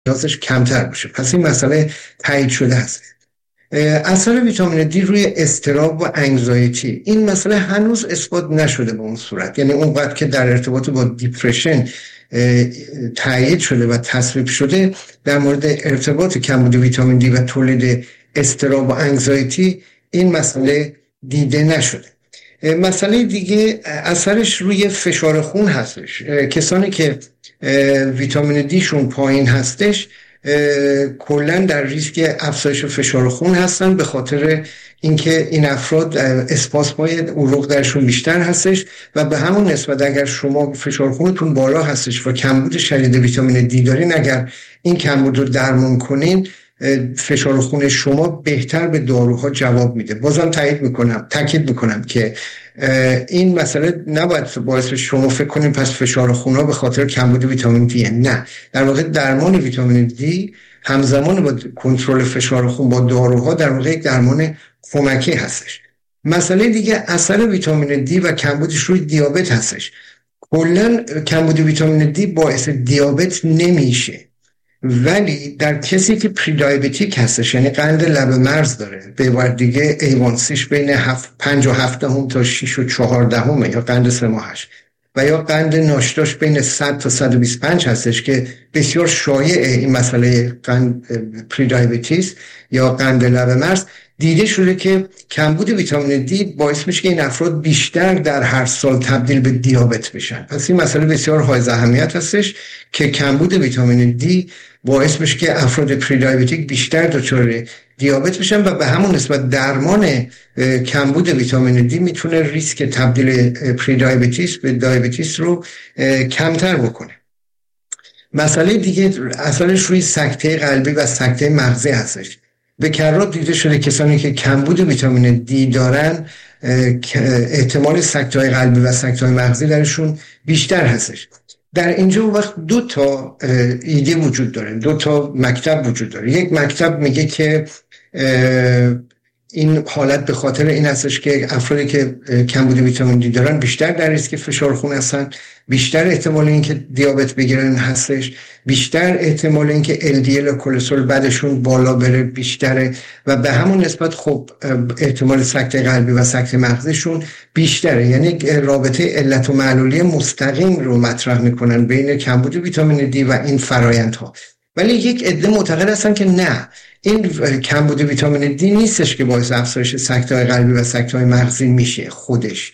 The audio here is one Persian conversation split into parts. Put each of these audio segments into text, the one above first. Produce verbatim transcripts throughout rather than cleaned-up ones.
نیازش کمتر باشه. پس این مسئله تایید شده هست. اثر ویتامین دی روی اضطراب و انگزایتی، این مسئله هنوز اثبات نشده به اون صورت، یعنی اونقدر که در ارتباط با دیپرشن تایید شده و تصویب شده، در مورد ارتباط کمبود ویتامین دی و تولید اضطراب و انگزایتی این مسئله دیده نشده. مسئله دیگه اثرش روی فشار خون هستش. کسانی که ویتامین دی شون پایین هستش کلن در ریسک افزایش فشار خون هستن، به خاطر اینکه این افراد اسپاسمای عروق درشون بیشتر هستش و به همون نسبت اگر شما فشار خونتون بالا هستش و کمبود شدید ویتامین دی دارین، اگر این کمبود رو درمان کنین فشار خون شما بهتر به داروها جواب میده. بازم تایید میکنم تاکید میکنم که این مسئله نباید باعث شما فکر کنید پس فشار خون ها به خاطر کمبود ویتامین دی، نه، در واقع درمان ویتامین دی همزمان با کنترل فشار خون با داروها در واقع یک درمان کمکی هستش. مسئله دیگه اثر ویتامین دی و کمبودش روی دیابت هستش. کلا کمبود ویتامین دی باعث دیابت نمیشه، ولی در کسی که پری دیابتیک هستش، یعنی قند لب مرز داره، به عبارت دیگه ایوانسیش بین پنج و هفت دهم تا شش و چهار دهم یا قند سه ماهش و یا قند ناشتاش بین صد تا صد و بیست و پنج هستش که بسیار شایعه این مسئله قند پری دیابتیس یا قند لب مرز، دیده شده که کمبود ویتامین دی باعث میشه که این افراد بیشتر در هر سال تبدیل به دیابت بشن. پس این مسئله بسیار های اهمیت هستش که کمبود ویتامین دی باعث میشه که افراد پری دیابتیک بیشتر دچار دیابت بشن و به همون نسبت درمان کمبود ویتامین دی میتونه ریسک تبدیل پری دیابتیس به دیابتیس رو کمتر بکنه. مسئله دیگه اثرش روی سکته قلبی و سکته مغزی هستش. به کرات دیده شده کسانی که کمبود ویتامین دی دارن احتمال سکته‌های قلبی و سکته‌های مغزی درشون بیشتر هستش. در اینجا وقت دو تا ایده وجود داره، دو تا مکتب وجود داره. یک مکتب میگه که این حالت به خاطر این هستش که افرادی که کمبود ویتامین دی دارن بیشتر در ریسک فشار خون هستن، بیشتر احتمال اینکه دیابت بگیرن هستش، بیشتر احتمال اینکه ال دی ال و کلسترول بعدشون بالا بره بیشتره و به همون نسبت خب احتمال سکته قلبی و سکته مغزیشون بیشتره. یعنی رابطه علت و معلولی مستقیم رو مطرح میکنن بین کمبود ویتامین دی و این فرآیندها. ولی یک عده معتقد هستن که نه، این کمبود ویتامین دی نیستش که باعث افزایش سکته‌های قلبی و سکته‌های مغزی میشه خودش،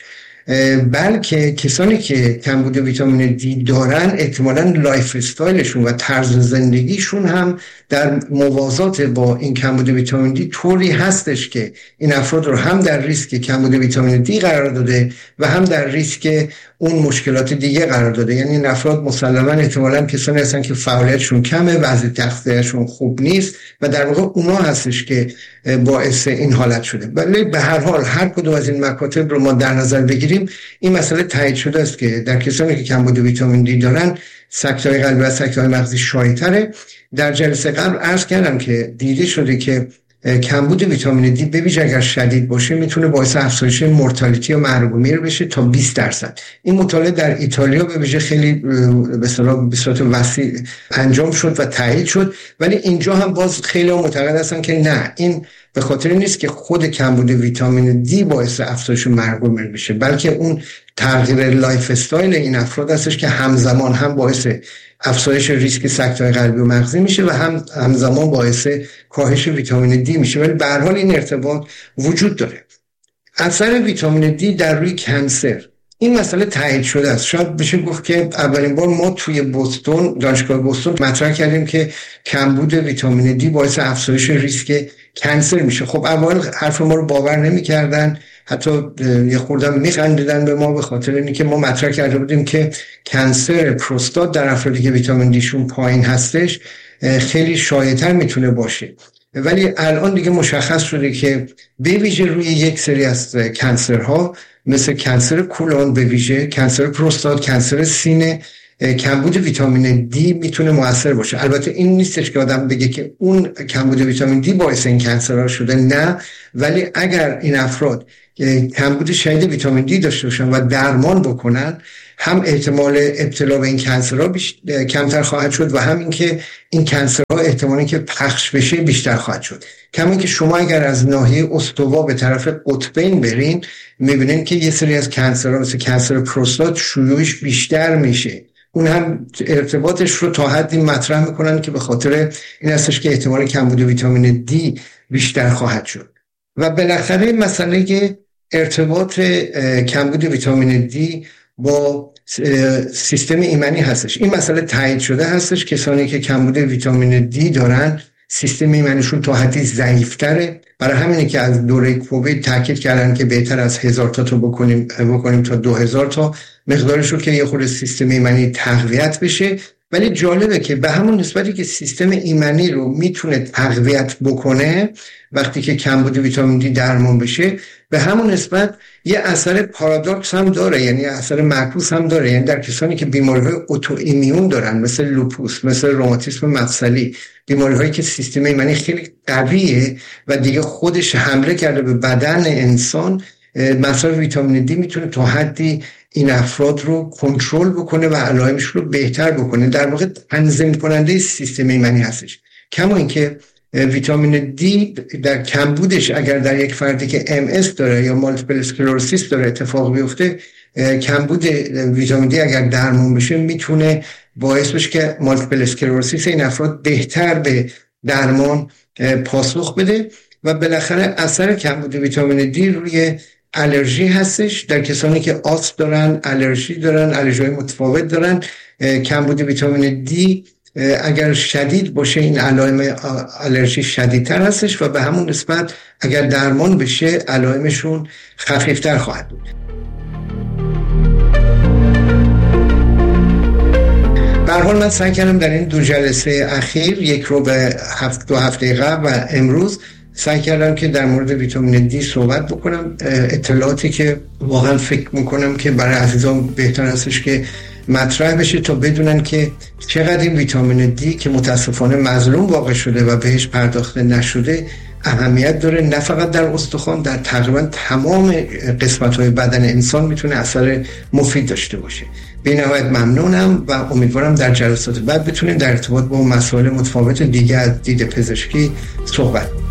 بلکه کسانی که کمبود ویتامین دی دارن احتمالاً لایف استایلشون و طرز زندگیشون هم در موازات با این کمبود ویتامین دی طوری هستش که این افراد رو هم در ریسک کمبود ویتامین دی قرار داده و هم در ریسک اون مشکلات دیگه قرار داده. یعنی این افراد مسلماً احتمالاً کسانی هستن که فعالیتشون کمه، وضع تغذیه‌شون خوب نیست و در واقع اونا هستش که باعث این حالت شده. ولی به هر حال هر کدوم از این مکاتب رو ما در نظر بگیریم، این مسئله تایید شده است که در کسانی که کمبود ویتامین دی دارن سکته‌های قلبی و سکته‌های مغزی شایع‌تره. در جلسه قبل عرض کردم که دیده شده که کمبود ویتامین دی به ویژه اگر شدید باشه میتونه باعث افزایش مورتالیتی و مرگ و میر بشه تا بیست درصد. این مطالعه در ایتالیا به ویژه خیلی به اصطلاح به صورت وسیع انجام شد و تایید شد، ولی اینجا هم باز خیلی معتقد هستن که نه، این به خاطر نیست که خود کمبود ویتامین دی باعث افزایش مرگ و میر بشه، بلکه اون تغییر لایف استایل این افراد هستش که همزمان هم باعث افزایش ریسک سکته‌های قلبی و مغزی میشه و هم همزمان باعث کاهش ویتامین دی میشه. ولی به هر حال این ارتباط وجود داره. اثر ویتامین دی در روی کنسر، این مسئله تایید شده است. شاید بشه گفت که اولین بار ما توی بوستون، دانشگاه بوستون مطرح کردیم که کمبود ویتامین دی باعث افزایش ریسک کنسر میشه. خب اول حرف ما رو باور نمی‌کردن، حتی یه خورده میخندیدن به ما به خاطر اینکه ما مطرح کرده بودیم که کنسر پروستات در افرادی که ویتامین دیشون پایین هستش خیلی شایع‌تر میتونه باشه. ولی الان دیگه مشخص شده که به ویژه روی یک سری از کنسرها مثل کنسر کولون، به ویژه کنسر پروستات، کنسر سینه، کمبود ویتامین دی میتونه مؤثر باشه. البته این نیستش که آدم بگه که اون کمبود ویتامین دی باعث این کنسرها شده، نه، ولی اگر این افراد کمبود شدید ویتامین دی داشته باشن و درمان بکنن هم احتمال ابتلا به این کنسرها کمتر خواهد شد و هم اینکه این کنسرها احتمالی که پخش بشه بیشتر خواهد شد. کما که شما اگر از ناحیه استوا به طرف قطبین برین میبینین که یه سری از کنسرها مثل کنسر پروستات شیوعش بیشتر میشه. اون هم ارتباطش رو تا حدی مطرح میکنن که به خاطر این هستش که احتمال کمبود ویتامین دی بیشتر خواهد شد. و بالاخره مسئله ارتباط کمبود ویتامین دی با سیستم ایمنی هستش. این مسئله تایید شده هستش. کسانی که کمبود ویتامین دی دارن سیستم ایمنیشون تا حدی ضعیف‌تره. برای همینه که از دوره کووید تاکید کردن که بهتر از هزار تا تا بکنیم بکنیم تا دو هزار تا مقدارش رو که یه خورده سیستم ایمنی تقویت بشه. ولی جالبه که به همون نسبتی که سیستم ایمنی رو میتونه تقویت بکنه وقتی که کمبود ویتامین دی درمان بشه، به همون نسبت یه اثر پارادوکس هم داره، یعنی اثر معکوس هم داره. یعنی در کسانی که بیماری‌های اتوایمیون دارن مثل لوپوس، مثل روماتیسم مفصلی، بیماری‌هایی که سیستم ایمنی خیلی قویه و دیگه خودش حمله کرده به بدن انسان، مصرف ویتامین دی میتونه تا حدی این افراد رو کنترل بکنه و علائمش رو بهتر بکنه. در واقع تنظیم کننده سیستم ایمنی هستش. کما اینکه ویتامین دی در کمبودش اگر در یک فردی که ام اس داره یا مالتیپل اسکلروسیس داره اتفاق بیفته، کمبود ویتامین دی اگر درمان بشه میتونه باعث بشه که مالتیپل اسکلروسیس این افراد بهتر به درمان پاسخ بده. و بالاخره اثر کمبود ویتامین دی روی آلرژی هستش. در کسانی که آسم دارن، آلرژی دارن، آلرژی‌های متفاوت دارن، کمبود ویتامین دی اگر شدید باشه این علائم آلرژی شدیدتر هستش و به همون نسبت اگر درمان بشه علائمشون خفیفتر خواهد بود. به هر حال من سعی کردم در این دو جلسه اخیر، یک رو به هفت دو هفته قبل و امروز، سعی کردم که در مورد ویتامین دی صحبت بکنم. اطلاعاتی که واقعا فکر میکنم که برای عزیزان بهتر هستش که مطرح بشه تا بدونن که چقدر این ویتامین دی که متاسفانه مظلوم واقع شده و بهش پرداخته نشده اهمیت داره، نه فقط در استخوان، در تقریبا تمام قسمت‌های بدن انسان میتونه اثر مفید داشته باشه. به نهایت ممنونم و امیدوارم در جلسات بعد بتونیم در ارتباط با مسائل متفاوت دیگه از دید پزشکی صحبت